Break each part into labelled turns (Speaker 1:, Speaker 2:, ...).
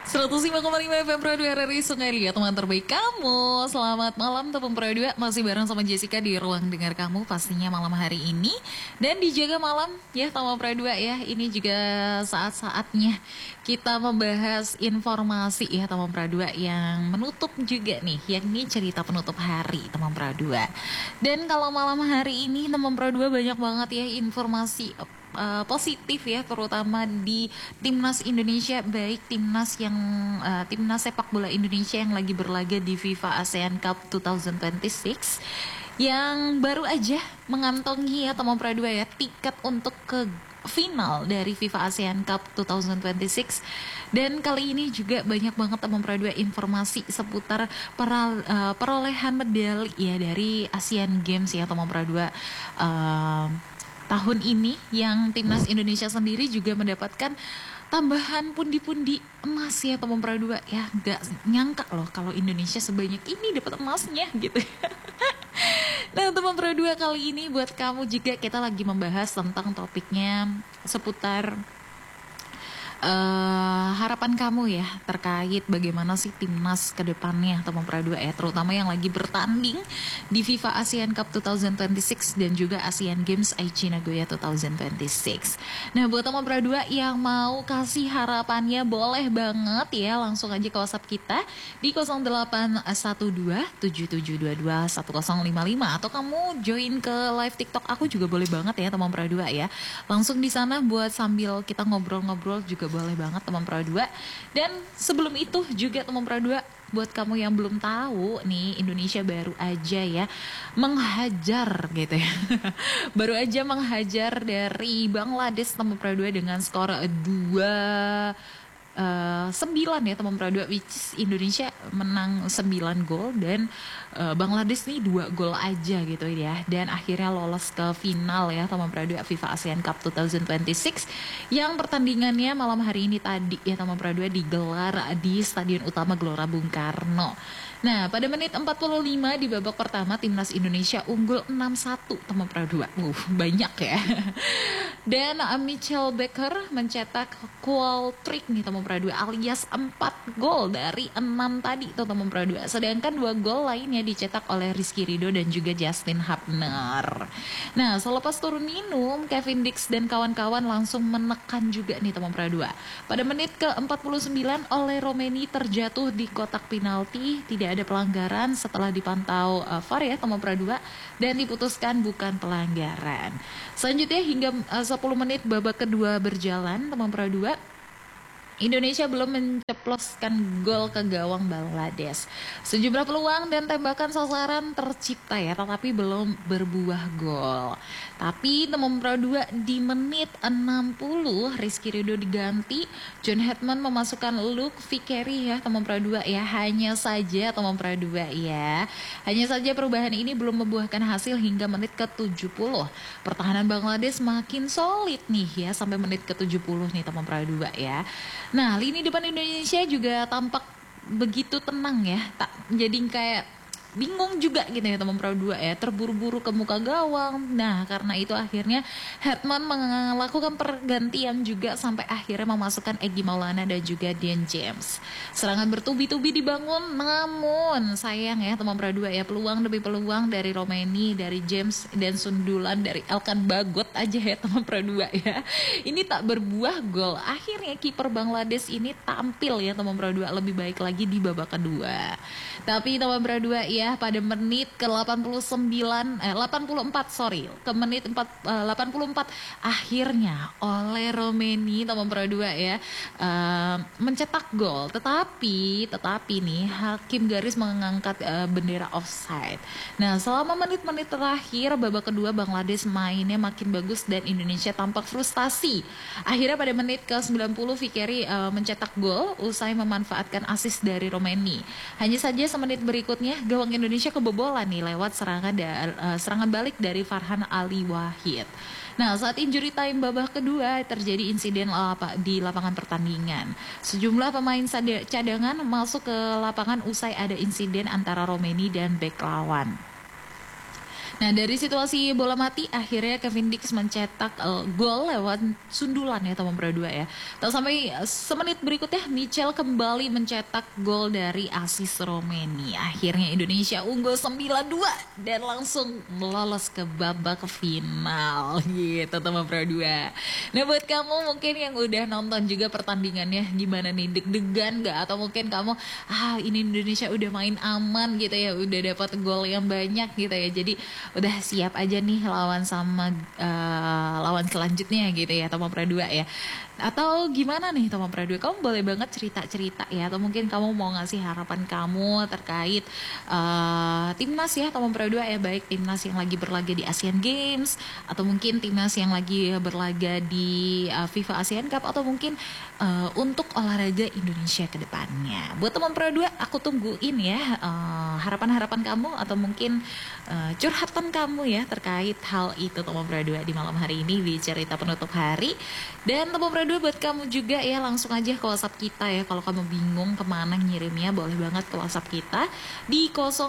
Speaker 1: 105,5 FM Radio RRI Sungai Liat, teman terbaik kamu. Selamat malam teman Pro 2. Masih bareng sama Jessica di ruang dengar kamu pastinya malam hari ini. Dan dijaga malam ya teman Pro 2 ya. Ini juga saat-saatnya kita membahas informasi ya teman Pro 2 yang menutup juga nih, yakni cerita penutup hari teman Pro 2. Dan kalau malam hari ini teman Pro 2 banyak banget ya informasi positif ya, terutama di timnas Indonesia, baik timnas yang timnas sepak bola Indonesia yang lagi berlaga di FIFA ASEAN Cup 2026 yang baru aja mengantongi ya teman Pro 2 ya tiket untuk ke final dari FIFA ASEAN Cup 2026. Dan kali ini juga banyak banget teman Pro 2 informasi seputar perolehan medali ya dari Asian Games ya teman Pro 2 tahun ini, yang timnas Indonesia sendiri juga mendapatkan tambahan pundi-pundi emas ya teman Pro 2 ya. Gak nyangka loh kalau Indonesia sebanyak ini dapat emasnya gitu. Nah teman Pro 2, kali ini buat kamu juga kita lagi membahas tentang topiknya seputar harapan kamu ya terkait bagaimana sih timnas ke depannya teman Pro 2 ya, terutama yang lagi bertanding di FIFA ASEAN Cup 2026 dan juga Asian Games Aichi Nagoya 2026. Nah buat teman Pro 2 yang mau kasih harapannya boleh banget ya, langsung aja ke WhatsApp kita di 081277221055 atau kamu join ke live TikTok aku juga boleh banget ya teman Pro 2 ya. Langsung di sana buat sambil kita ngobrol-ngobrol juga boleh banget teman Pro 2. Dan sebelum itu juga teman Pro 2, buat kamu yang belum tahu nih, Indonesia baru aja ya menghajar gitu ya. Baru aja menghajar dari Bangladesh teman Pro 2 dengan skor 9 ya teman Pro 2, which is Indonesia menang 9 gol dan Bangladesh nih 2 gol aja gitu ya, dan akhirnya lolos ke final ya teman Pro 2 FIFA ASEAN Cup 2026 yang pertandingannya malam hari ini tadi ya teman Pro 2 digelar di Stadion Utama Gelora Bung Karno. Nah, pada menit 45 di babak pertama timnas Indonesia unggul 6-1 teman Pro 2. Banyak ya. Dan Michael Becker mencetak goal trick nih teman Pro 2 alias 4 gol dari 6 tadi tuh teman Pro 2. Sedangkan 2 gol lainnya dicetak oleh Rizky Ridho dan juga Justin Hubner. Nah, selepas turun minum, Kevin Dix dan kawan-kawan langsung menekan juga nih teman Pro 2. Pada menit ke-49 oleh Romeni terjatuh di kotak penalti, tidak ada pelanggaran setelah dipantau VAR ya teman Pro 2, dan diputuskan bukan pelanggaran. Selanjutnya hingga 10 menit babak kedua berjalan teman Pro 2, Indonesia belum menceploskan gol ke gawang Bangladesh. Sejumlah peluang dan tembakan sasaran tercipta ya, tetapi belum berbuah gol. Tapi teman Pro 2 di menit 60 Rizky Ridho diganti, John Hetman memasukkan Luke Vickery ya teman Pro 2 ya. Hanya saja teman Pro 2 ya, hanya saja perubahan ini belum membuahkan hasil hingga menit ke-70. Pertahanan Bangladesh makin solid nih ya sampai menit ke-70 nih teman Pro 2 ya. Nah, lini depan Indonesia juga tampak begitu tenang ya. Tak jadi kayak bingung juga gitu ya teman Pro 2 ya, terburu-buru ke muka gawang. Nah karena itu akhirnya Hetman melakukan pergantian juga sampai akhirnya memasukkan Egy Maulana dan juga Dean James. Serangan bertubi-tubi dibangun, namun sayang ya teman Pro 2 ya, peluang demi peluang dari Romeni, dari James, dan sundulan dari Elkan Bagot aja ya teman Pro 2 ya, ini tak berbuah gol. Akhirnya kiper Bangladesh ini tampil ya teman Pro 2 lebih baik lagi di babak kedua. Tapi teman Pro 2 ya, pada menit ke 84 ke menit 84 akhirnya oleh Romeni teman Pro 2 ya mencetak gol, tetapi nih hakim garis mengangkat bendera offside. Nah selama menit-menit terakhir babak kedua Bangladesh mainnya makin bagus dan Indonesia tampak frustasi. Akhirnya pada menit ke 90 Vickery mencetak gol usai memanfaatkan assist dari Romeni. Hanya saja semenit berikutnya gawang Indonesia kebobolan nih lewat serangan balik dari Farhan Ali Wahid. Nah saat injury time babak kedua terjadi insiden di lapangan pertandingan. Sejumlah pemain cadangan masuk ke lapangan usai ada insiden antara Romeni dan bek lawan. Nah, dari situasi bola mati akhirnya Kevin Dix mencetak gol lewat sundulan ya teman berdua ya. Tak sampai semenit berikutnya Michel kembali mencetak gol dari asis Romeni. Akhirnya Indonesia unggul 9-2 dan langsung lolos ke babak final gitu teman berdua. Nah, buat kamu mungkin yang udah nonton juga pertandingannya gimana nih, deg-degan gak? Atau mungkin kamu ini Indonesia udah main aman gitu ya, udah dapat gol yang banyak gitu ya. Jadi udah siap aja nih lawan sama lawan selanjutnya gitu ya Toma Pradua ya. Atau gimana nih Toma Pradua, kamu boleh banget cerita-cerita ya, atau mungkin kamu mau ngasih harapan kamu terkait timnas ya Toma Pradua ya, baik timnas yang lagi berlaga di Asian Games atau mungkin timnas yang lagi berlaga di FIFA ASEAN Cup, atau mungkin untuk olahraga Indonesia ke depannya. Buat Toma Pradua, aku tungguin ya harapan-harapan kamu atau mungkin curhatan kamu ya terkait hal itu Toma Pradua di malam hari ini di cerita penutup hari. Dan Toma Pradua buat kamu juga ya, langsung aja ke WhatsApp kita ya, kalau kamu bingung kemana ngirimnya boleh banget ke WhatsApp kita di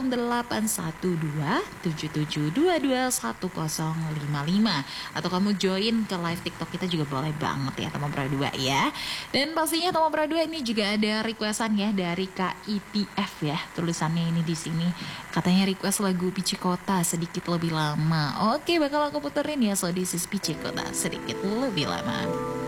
Speaker 1: 081277221055, atau kamu join ke live TikTok kita juga boleh banget ya Toma Pradua ya. Dan pastinya Toma Pradua ini juga ada requestan ya dari KIPF ya, tulisannya ini di sini katanya request lagu Pici Kota sedikit lebih lama. Oke, bakal aku puterin ya, so this is Pici Kota sedikit lebih lama.